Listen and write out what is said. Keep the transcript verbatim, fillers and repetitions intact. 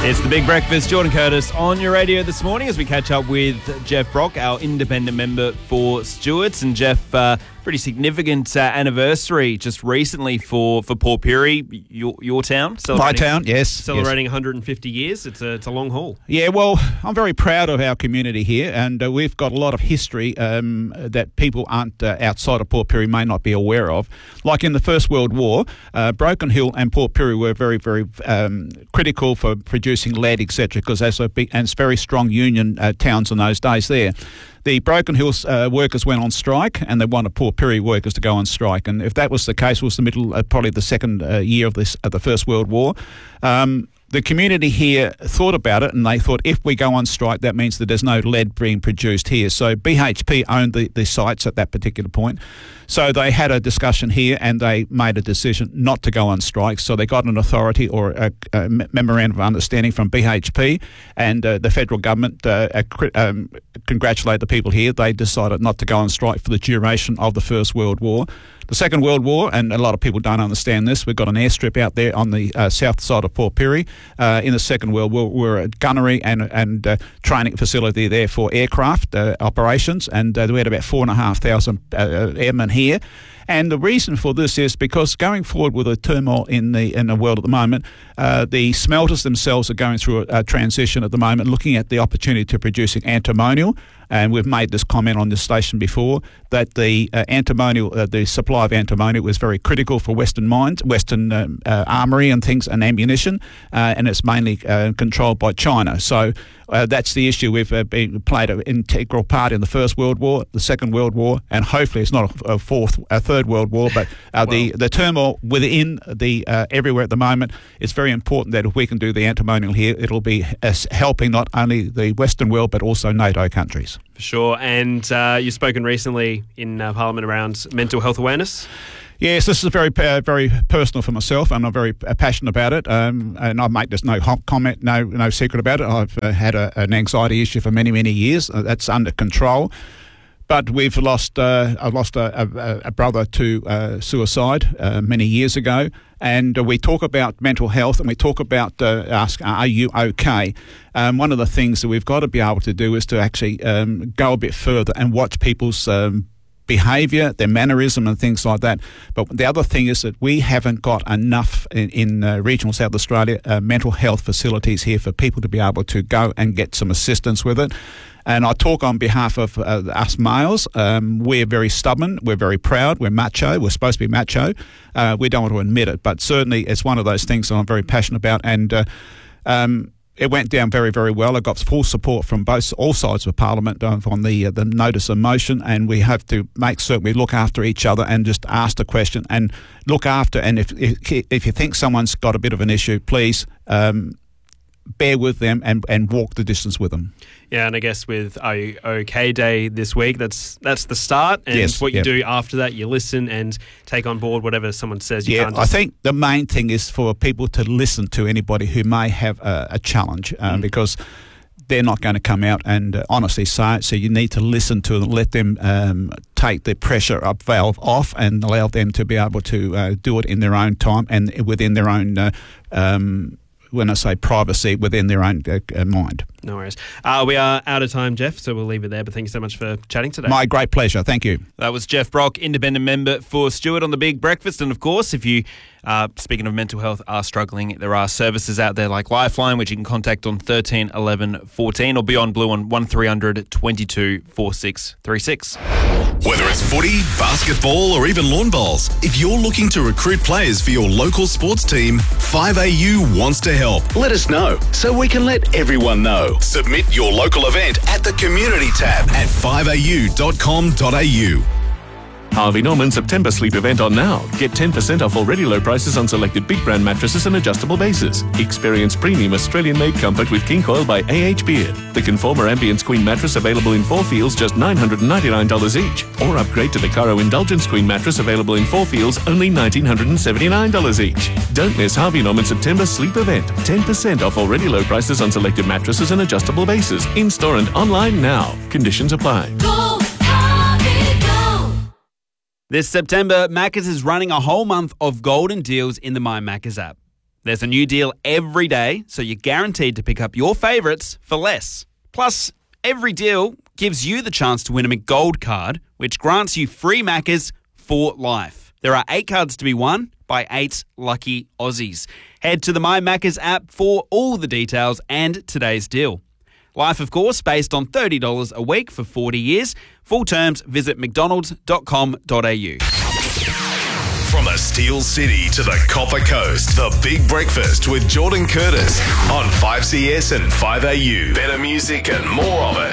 It's the Big Breakfast. Jordan Curtis on your radio this morning as we catch up with Jeff Brock, our independent member for Stewarts. And Jeff, uh, pretty significant uh, anniversary just recently for, for Port Pirie, your your town. My town, yes. Celebrating yes. one hundred fifty years. It's a, it's a long haul. Yeah, well, I'm very proud of our community here, and uh, we've got a lot of history um, that people aren't uh, outside of Port Pirie may not be aware of. Like in the First World War, uh, Broken Hill and Port Pirie were very, very um, critical for producing lead, et cetera, because there's a big and it's very strong union uh, towns in those days there. The Broken Hills uh, workers went on strike, and they wanted Port Pirie workers to go on strike. And if that was the case, it was the middle, uh, probably the second uh, year of this of the First World War. Um, the community here thought about it, and they thought if we go on strike, that means that there's no lead being produced here. So B H P owned the, the sites at that particular point. So they had a discussion here, and they made a decision not to go on strike. So they got an authority or a, a memorandum of understanding from B H P, and uh, the federal government uh, um, congratulated the people here. They decided not to go on strike for the duration of the First World War. The Second World War, and a lot of people don't understand this, we've got an airstrip out there on the uh, south side of Port Pirie. Uh, in the Second World War, we were a gunnery and and uh, training facility there for aircraft uh, operations, and uh, we had about four and a half thousand uh, airmen here. And the reason for this is because going forward with the turmoil in the in the world at the moment, uh, the smelters themselves are going through a, a transition at the moment, looking at the opportunity to producing antimonial. And we've made this comment on this station before, that the uh, antimonial, uh, the supply of antimonial was very critical for Western mines, Western um, uh, armoury and things, and ammunition, uh, and it's mainly uh, controlled by China. So uh, that's the issue. We've uh, been, played an integral part in the First World War, the Second World War, and hopefully it's not a, a fourth, a third World War, but uh, well, the, the turmoil within the uh, everywhere at the moment, it's very important that if we can do the antimonial here, it'll be uh, helping not only the Western world, but also NATO countries. For sure. And uh, you've spoken recently in uh, Parliament around mental health awareness. Yes, this is very, uh, very personal for myself, and I'm very uh, passionate about it. Um, and I make just no comment, no, no secret about it. I've uh, had a, an anxiety issue for many, many years. Uh, that's under control. But we've lost. Uh, I lost a, a, a brother to uh, suicide uh, many years ago, and uh, we talk about mental health, and we talk about uh, ask, "Are you okay?" Um, one of the things that we've got to be able to do is to actually um, go a bit further and watch people's um, behaviour, their mannerism, and things like that. But the other thing is that we haven't got enough in, in uh, regional South Australia uh, mental health facilities here for people to be able to go and get some assistance with it. And I talk on behalf of uh, us males. Um, we're very stubborn. We're very proud. We're macho. We're supposed to be macho. Uh, we don't want to admit it, but certainly it's one of those things that I'm very passionate about. And uh, um, it went down very, very well. I got full support from both all sides of Parliament uh, on the uh, the notice of motion, and we have to make certain we look after each other and just ask the question and look after. And if if, if you think someone's got a bit of an issue, please Um, bear with them and, and walk the distance with them. Yeah, and I guess with Are You OK Day this week, that's that's the start. And yes, what you yep. do after that, you listen and take on board whatever someone says. You yeah, can't just... I think the main thing is for people to listen to anybody who may have a, a challenge uh, mm. because they're not going to come out and uh, honestly say it. So you need to listen to them, let them um, take the pressure up valve off and allow them to be able to uh, do it in their own time and within their own uh, um when I say privacy, within their own uh, uh, mind. No worries. Uh, we are out of time, Jeff, so we'll leave it there. But thank you so much for chatting today. My great pleasure. Thank you. That was Jeff Brock, independent member for Stewart on the Big Breakfast. And of course, if you, uh, speaking of mental health, are struggling, there are services out there like Lifeline, which you can contact on thirteen eleven fourteen or Beyond Blue on one three hundred twenty-two forty-six thirty-six. Whether it's footy, basketball or even lawn bowls, if you're looking to recruit players for your local sports team, five A U wants to help. Let us know so we can let everyone know. Submit your local event at the Community tab at five a u dot com dot a u. Harvey Norman September sleep event on now. Get ten percent off already low prices on selected big brand mattresses and adjustable bases. Experience premium Australian-made comfort with King Coil by A H Beard. The Conformer Ambience Queen mattress available in four feels just nine hundred ninety-nine dollars each. Or upgrade to the Caro Indulgence Queen mattress available in four feels only one thousand nine hundred seventy-nine dollars each. Don't miss Harvey Norman September sleep event. ten percent off already low prices on selected mattresses and adjustable bases. In-store and online now. Conditions apply. Go, Harvey, go. This September, Macca's is running a whole month of golden deals in the My Macca's app. There's a new deal every day, so you're guaranteed to pick up your favourites for less. Plus, every deal gives you the chance to win a McGold card, which grants you free Maccas for life. There are eight cards to be won by eight lucky Aussies. Head to the My Maccas app for all the details and today's deal. Life, of course, based on thirty dollars a week for forty years. Full terms, visit mcdonalds dot com dot a u. From the Steel City to the Copper Coast, the Big Breakfast with Jordan Curtis on five C S and five A U. Better music and more of it.